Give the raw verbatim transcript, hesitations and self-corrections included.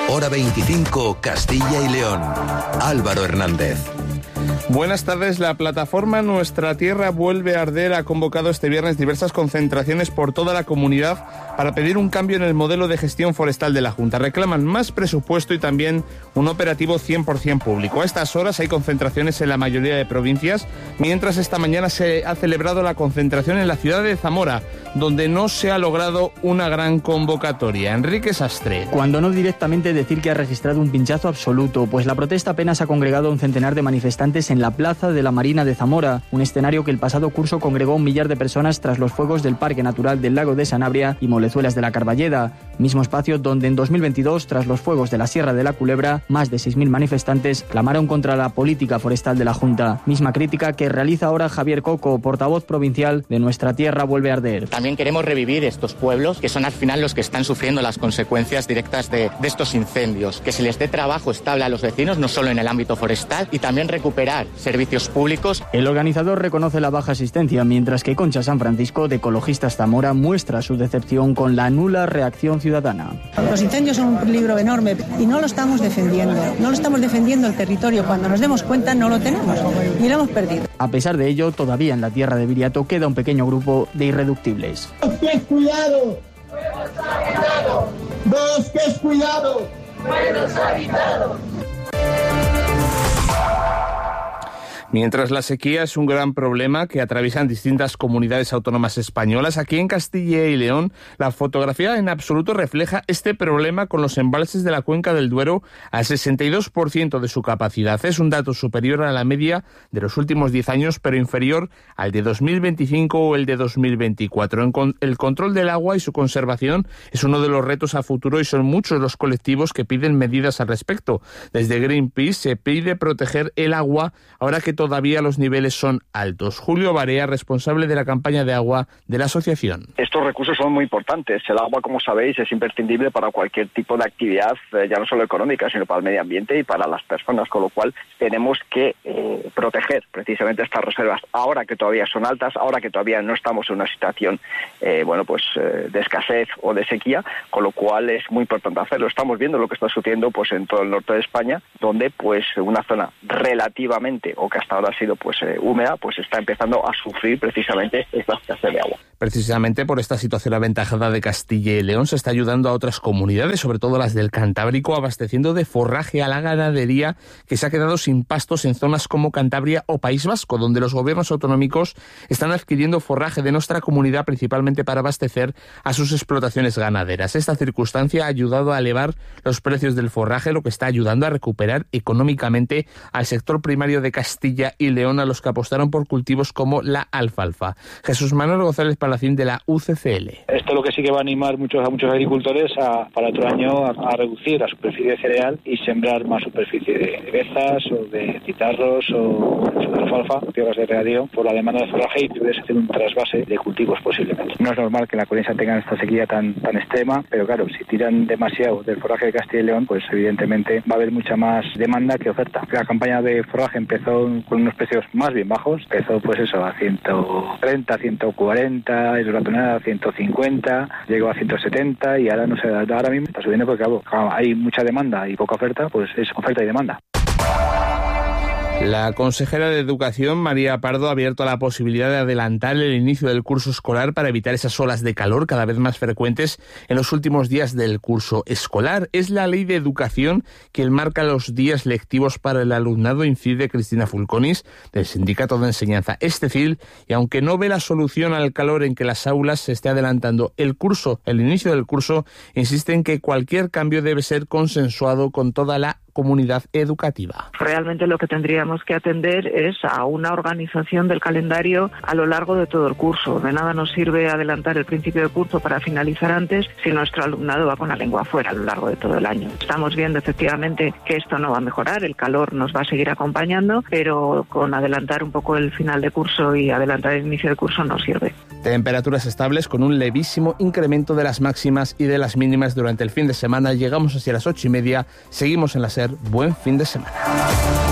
Hora veinticinco, Castilla y León. Álvaro Hernández. Buenas tardes. La plataforma Nuestra Tierra Vuelve a Arder ha convocado este viernes diversas concentraciones por toda la comunidad para pedir un cambio en el modelo de gestión forestal de la Junta. Reclaman más presupuesto y también un operativo cien por ciento público. A estas horas hay concentraciones en la mayoría de provincias, mientras esta mañana se ha celebrado la concentración en la ciudad de Zamora, donde no se ha logrado una gran convocatoria. Enrique Sastre. Cuando no directamente decir que ha registrado un pinchazo absoluto, pues la protesta apenas ha congregado a un centenar de manifestantes en la plaza de la Marina de Zamora, un escenario que el pasado curso congregó a un millar de personas tras los fuegos del Parque Natural del Lago de Sanabria y Molezuelas de la Carballeda, mismo espacio donde en dos mil veintidós, tras los fuegos de la Sierra de la Culebra, más de seis mil manifestantes clamaron contra la política forestal de la Junta. Misma crítica que realiza ahora Javier Coco, portavoz provincial de Nuestra Tierra Vuelve a Arder. También queremos revivir estos pueblos, que son al final los que están sufriendo las consecuencias directas de, de estos incendios, que se les dé trabajo estable a los vecinos, no solo en el ámbito forestal, y también recuperar servicios públicos. El organizador reconoce la baja asistencia, mientras que Concha San Francisco, de Ecologistas Zamora, muestra su decepción con la nula reacción ciudadana. Los incendios son un peligro enorme y no lo estamos defendiendo. No lo estamos defendiendo el territorio. Cuando nos demos cuenta no lo tenemos y lo hemos perdido. A pesar de ello, todavía en la tierra de Viriato queda un pequeño grupo de irreductibles. ¡Bosques, cuidado! ¡Buenos habitados! ¡Bosques, cuidado! ¡Buenos habitados! Mientras la sequía es un gran problema que atraviesan distintas comunidades autónomas españolas, aquí en Castilla y León la fotografía en absoluto refleja este problema con los embalses de la cuenca del Duero al sesenta y dos por ciento de su capacidad. Es un dato superior a la media de los últimos diez años, pero inferior al de dos mil veinticinco o el de dos mil veinticuatro. El control del agua y su conservación es uno de los retos a futuro y son muchos los colectivos que piden medidas al respecto. Desde Greenpeace se pide proteger el agua ahora que todavía los niveles son altos. Julio Barea, responsable de la campaña de agua de la asociación. Estos recursos son muy importantes. El agua, como sabéis, es imprescindible para cualquier tipo de actividad, eh, ya no solo económica, sino para el medio ambiente y para las personas, con lo cual tenemos que eh, proteger precisamente estas reservas. Ahora que todavía son altas, ahora que todavía no estamos en una situación eh, bueno, pues eh, de escasez o de sequía, con lo cual es muy importante hacerlo. Estamos viendo lo que está sucediendo pues en todo el norte de España, donde pues una zona relativamente, o que hasta ahora ha sido pues eh, húmeda, pues está empezando a sufrir precisamente esta escasez de agua. Precisamente por esta situación aventajada de Castilla y León se está ayudando a otras comunidades, sobre todo las del Cantábrico, abasteciendo de forraje a la ganadería que se ha quedado sin pastos en zonas como Cantabria o País Vasco, donde los gobiernos autonómicos están adquiriendo forraje de nuestra comunidad principalmente para abastecer a sus explotaciones ganaderas. Esta circunstancia ha ayudado a elevar los precios del forraje, lo que está ayudando a recuperar económicamente al sector primario de Castilla y León, a los que apostaron por cultivos como la alfalfa. Jesús Manuel González Palacín, de la U C C L. Esto lo que sí que va a animar muchos, a muchos agricultores a, para otro año a, a reducir la superficie de cereal y sembrar más superficie de bezas o de citarros o de alfalfa, tierras de regadío, por la demanda de forraje, y puedes hacer un trasvase de cultivos posiblemente. No es normal que en la Corensa tengan esta sequía tan, tan extrema, pero claro, si tiran demasiado del forraje de Castilla y León, pues evidentemente va a haber mucha más demanda que oferta. La campaña de forraje empezó con unos precios más bien bajos, empezó pues eso a ciento treinta, ciento cuarenta, la tonelada a ciento cincuenta, llegó a ciento setenta y ahora no sé, ahora mismo está subiendo porque claro, hay mucha demanda y poca oferta, pues es oferta y demanda. La consejera de Educación, María Pardo, ha abierto a la posibilidad de adelantar el inicio del curso escolar para evitar esas olas de calor cada vez más frecuentes en los últimos días del curso escolar. Es la Ley de Educación quien marca los días lectivos para el alumnado, incide Cristina Fulconis, del Sindicato de Enseñanza Estecil, y aunque no ve la solución al calor en que las aulas se esté adelantando el curso, el inicio del curso, insiste en que cualquier cambio debe ser consensuado con toda la comunidad educativa. Realmente lo que tendríamos que atender es a una organización del calendario a lo largo de todo el curso. De nada nos sirve adelantar el principio de curso para finalizar antes si nuestro alumnado va con la lengua afuera a lo largo de todo el año. Estamos viendo efectivamente que esto no va a mejorar, el calor nos va a seguir acompañando, pero con adelantar un poco el final de curso y adelantar el inicio de curso no sirve. Temperaturas estables con un levísimo incremento de las máximas y de las mínimas durante el fin de semana. Llegamos hacia las ocho y media. Seguimos en la SER. Buen fin de semana.